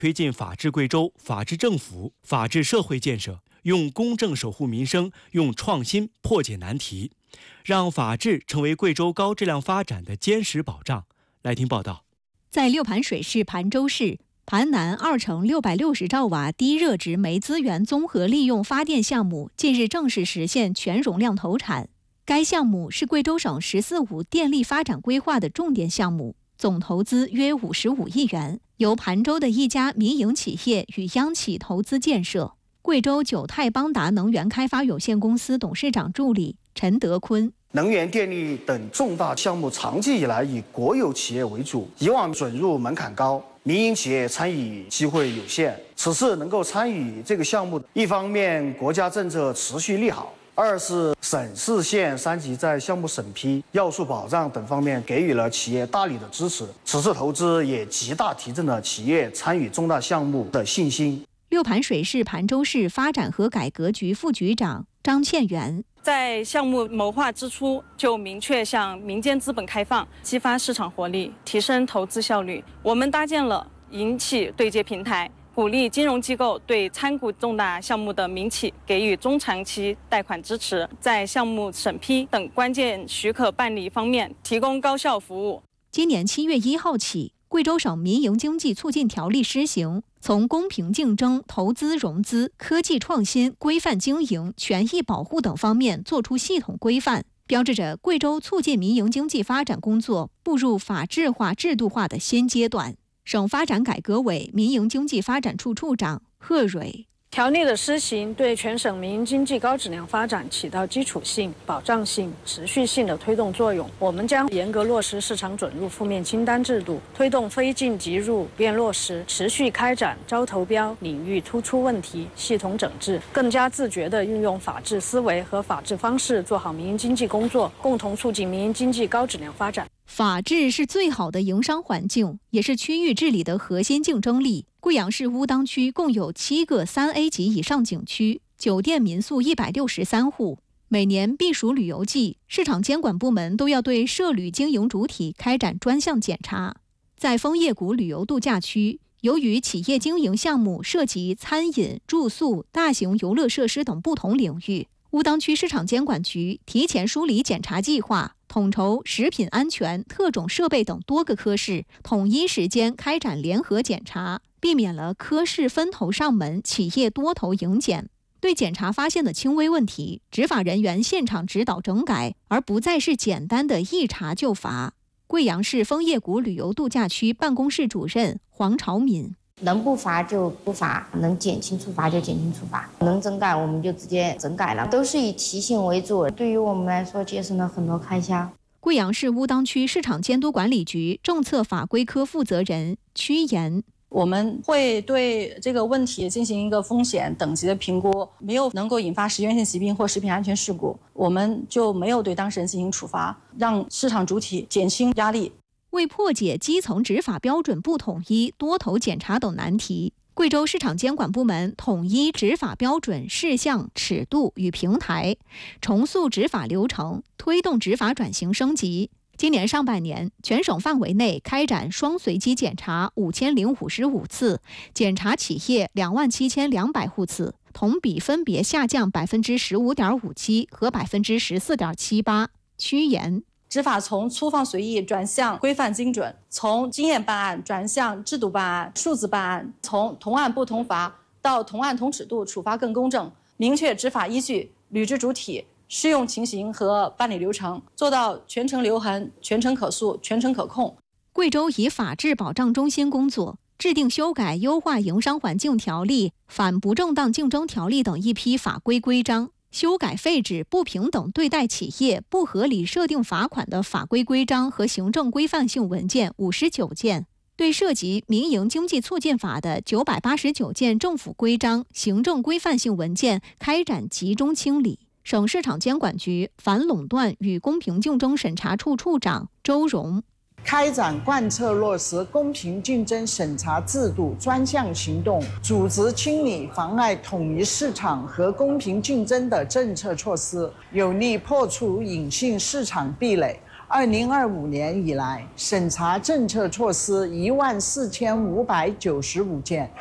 推进法治贵州、法治政府、法治社会建设，用公正守护民生，用创新破解难题，让法治成为贵州高质量发展的坚实保障。来听报道。 在六盘水市盘州市，盘南2乘660兆瓦低热值煤资源综合利用发电项目近日正式实现全容量投产。该项目是贵州省“十四五”电力发展规划的重点项目，总投资约55亿元，由盘州的一家民营企业与央企投资建设。贵州九泰邦达能源开发有限公司董事长助理陈德坤。 能源、电力等重大项目长期以来以国有企业为主，以往准入门槛高，民营企业参与机会有限。此次能够参与这个项目，一方面国家政策持续利好，二是省市县3级在项目审批、要素保障等方面给予了企业大力的支持。此次投资也极大提振了企业参与重大项目的信心。 六盘水市盘州市发展和改革局副局长张倩元。 在项目谋划之初，就明确向民间资本开放，激发市场活力，提升投资效率。我们搭建了银企对接平台，鼓励金融机构对参股重大项目的民企给予中长期贷款支持，在项目审批等关键许可办理方面提供高效服务。 今年7月1号起，贵州省民营经济促进条例施行，从公平竞争、投资融资、科技创新、规范经营、权益保护等方面作出系统规范，标志着贵州促进民营经济发展工作步入法治化、制度化的新阶段。省发展改革委民营经济发展处处长贺蕊。 条例的施行对全省民营经济高质量发展起到基础性、保障性、持续性的推动作用。我们将严格落实市场准入负面清单制度，推动非进即入，便落实持续开展招投标领域突出问题系统整治，更加自觉地运用法治思维和法治方式做好民营经济工作，共同促进民营经济高质量发展。 法治是最好的营商环境，也是区域治理的核心竞争力。贵阳市乌当区共有7个3A 级以上景区，酒店民宿163户。每年避暑旅游季，市场监管部门都要对涉旅经营主体开展专项检查。在枫叶谷旅游度假区，由于企业经营项目涉及餐饮、住宿、大型游乐设施等不同领域，乌当区市场监管局提前梳理检查计划，统筹食品安全、特种设备等多个科室，统一时间开展联合检查，避免了科室分头上门、企业多头迎检。对检查发现的轻微问题，执法人员现场指导整改，而不再是简单的一查就罚。贵阳市枫叶谷旅游度假区办公室主任黄朝敏。 能不罚就不罚，能减轻处罚就减轻处罚，能整改我们就直接整改了，都是以提醒为主，对于我们来说节省了很多开销。 贵阳市乌当区市场监督管理局政策法规科负责人屈岩。 我们会对这个问题进行一个风险等级的评估，没有能够引发食源性疾病或食品安全事故，我们就没有对当事人进行处罚，让市场主体减轻压力。 为破解基层执法标准不统一、多头检查等难题，贵州市场监管部门统一执法标准、事项、尺度与平台，重塑执法流程，推动执法转型升级。今年上半年，全省范围内开展双随机检查5055次，检查企业27200户次，同比分别下降15.57%和14.78%。屈岩。 执法从粗放随意转向规范精准，从经验办案转向制度办案、数字办案，从同案不同罚到同案同尺度，处罚更公正，明确执法依据、履职主体、适用情形和办理流程，做到全程留痕、全程可溯、全程可控。 贵州以法治保障中心工作，制定修改优化营商环境条例、反不正当竞争条例等一批法规规章，修改废止不平等对待企业、不合理设定罚款的法规规章和行政规范性文件59件，对涉及民营经济促进法的989件政府规章、行政规范性文件开展集中清理。省市场监管局反垄断与公平竞争审查处处长周荣。 开展贯彻落实公平竞争审查制度专项行动，组织清理妨碍统一市场和公平竞争的政策措施，有力破除隐性市场壁垒， 2025年以来，审查政策措施14595件，